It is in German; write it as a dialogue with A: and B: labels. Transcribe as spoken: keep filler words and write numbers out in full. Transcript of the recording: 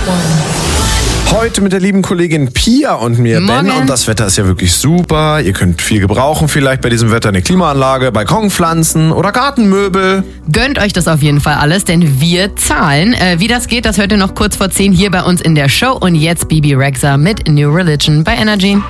A: Heute mit der lieben Kollegin Pia und mir,
B: Morgen.
A: Ben. Und das Wetter ist ja wirklich super. Ihr könnt viel gebrauchen, vielleicht bei diesem Wetter eine Klimaanlage, Balkonpflanzen oder Gartenmöbel.
B: Gönnt euch das auf jeden Fall alles, denn wir zahlen. Äh, wie das geht, das hört ihr noch kurz vor zehn hier bei uns in der Show. Und jetzt Bibi Rexha mit New Religion bei Energy.